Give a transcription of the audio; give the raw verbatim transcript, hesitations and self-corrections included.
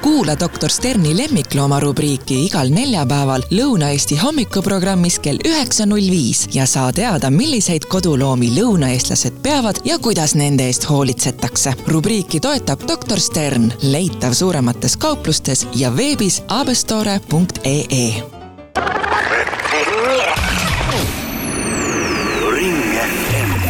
Kuula doktor Sterni lemmiklooma rubriiki igal neljapäeval Lõuna-Eesti hommikuprogrammis kell üheksa null viis ja saa teada, milliseid koduloomi lõunaeestlased peavad ja kuidas nende eest hoolitsetakse. Rubriiki toetab doktor Stern, leitav suuremates kauplustes ja veebis abestore punkt ee e.